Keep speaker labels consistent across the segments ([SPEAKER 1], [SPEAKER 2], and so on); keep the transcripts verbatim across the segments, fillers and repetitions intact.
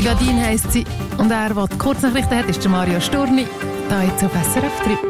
[SPEAKER 1] Engadin heisst sie. Und er, der die Kurznachrichten hat, ist der Mario Sturni. Da jetzt auf S R F drei.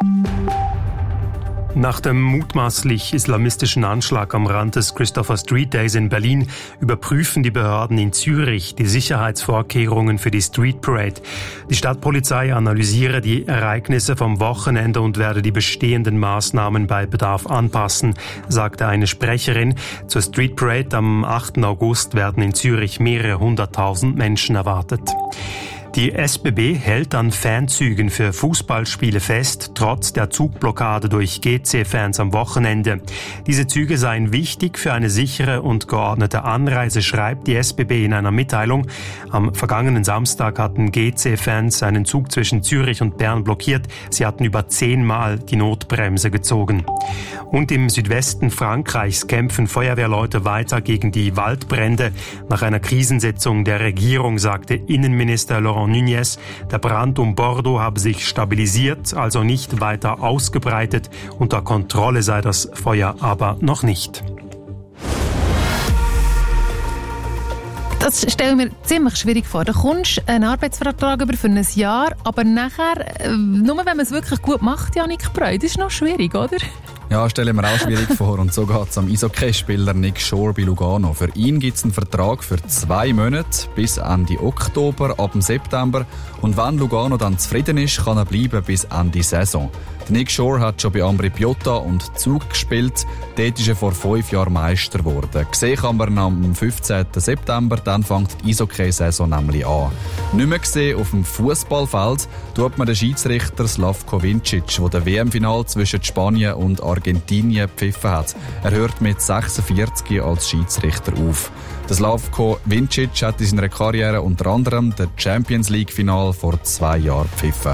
[SPEAKER 2] Nach dem mutmaßlich islamistischen Anschlag am Rand des Christopher Street Days in Berlin überprüfen die Behörden in Zürich die Sicherheitsvorkehrungen für die Street Parade. Die Stadtpolizei analysiere die Ereignisse vom Wochenende und werde die bestehenden Maßnahmen bei Bedarf anpassen, sagte eine Sprecherin. Zur Street Parade am achten August werden in Zürich mehrere hunderttausend Menschen erwartet. Die S B B hält an Fanzügen für Fußballspiele fest, trotz der Zugblockade durch G C-Fans am Wochenende. Diese Züge seien wichtig für eine sichere und geordnete Anreise, schreibt die S B B in einer Mitteilung. Am vergangenen Samstag hatten G C-Fans einen Zug zwischen Zürich und Bern blockiert. Sie hatten über zehnmal die Notbremse gezogen. Und im Südwesten Frankreichs kämpfen Feuerwehrleute weiter gegen die Waldbrände. Nach einer Krisensitzung der Regierung sagte Innenminister Laurent Nunez, der Brand um Bordeaux habe sich stabilisiert, also nicht weiter ausgebreitet. Unter Kontrolle sei das Feuer aber noch nicht.
[SPEAKER 1] Das stelle ich mir ziemlich schwierig vor. Da kommst du einen Arbeitsvertrag über für ein Jahr, aber nachher, nur wenn man es wirklich gut macht, Janik Breu, das ist noch schwierig, oder?
[SPEAKER 3] Ja, stelle mir auch schwierig vor. Und so geht es am Eishockeyspieler Nick Shore bei Lugano. Für ihn gibt es einen Vertrag für zwei Monate bis Ende Oktober, ab dem September. Und wenn Lugano dann zufrieden ist, kann er bleiben bis Ende Saison. Der Nick Shore hat schon bei Ambri Piotta und Zug gespielt. Dort ist er vor fünf Jahren Meister geworden. Gesehen kann man ihn am fünfzehnten September, dann fängt die Eishockey-Saison nämlich an. Nicht mehr gesehen auf dem Fußballfeld tut man den Schiedsrichter Slavko Vincic, der das W M-Final zwischen Spanien und Argentinien gepfiffen hat. Er hört mit sechsundvierzig als Schiedsrichter auf. Der Slavko Vincic hat in seiner Karriere unter anderem das Champions League-Final vor zwei Jahren gepfiffen.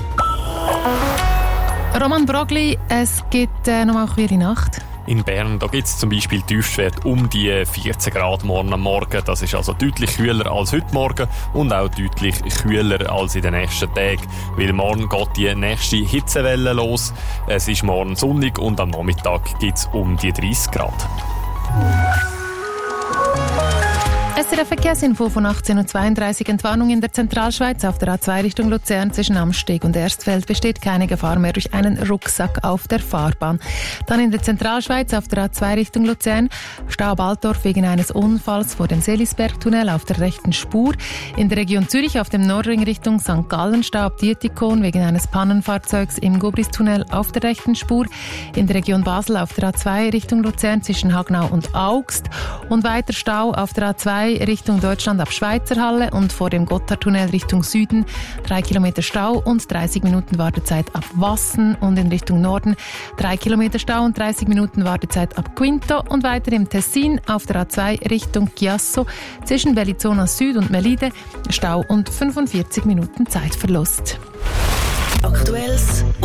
[SPEAKER 1] Roman Brogli, es gibt äh, noch mal eine kühle Nacht.
[SPEAKER 4] In Bern gibt es zum Beispiel Tiefstwerte um die vierzehn Grad morgen am Morgen. Das ist also deutlich kühler als heute Morgen und auch deutlich kühler als in den nächsten Tagen. Weil morgen geht die nächste Hitzewelle los. Es ist morgen sonnig und am Nachmittag gibt es um die dreißig Grad.
[SPEAKER 1] S R F-Verkehrsinfo von achtzehn Uhr zweiunddreißig. Entwarnung in der Zentralschweiz auf der A zwei Richtung Luzern zwischen Amsteg und Erstfeld besteht keine Gefahr mehr durch einen Rucksack auf der Fahrbahn. Dann in der Zentralschweiz auf der A zwei Richtung Luzern Stau Altdorf wegen eines Unfalls vor dem Selisbergtunnel auf der rechten Spur. In der Region Zürich auf dem Nordring Richtung Sankt Gallen Stau ab Dietikon wegen eines Pannenfahrzeugs im Gobristunnel auf der rechten Spur. In der Region Basel auf der A zwei Richtung Luzern zwischen Hagnau und Augst und weiter Stau auf der A zwei Richtung Deutschland ab Schweizerhalle und vor dem Gotthardtunnel Richtung Süden drei Kilometer Stau und dreißig Minuten Wartezeit ab Wassen und in Richtung Norden drei Kilometer Stau und dreißig Minuten Wartezeit ab Quinto und weiter im Tessin auf der A zwei Richtung Chiasso zwischen Bellinzona Süd und Melide Stau und fünfundvierzig Minuten Zeitverlust.
[SPEAKER 5] Aktuelles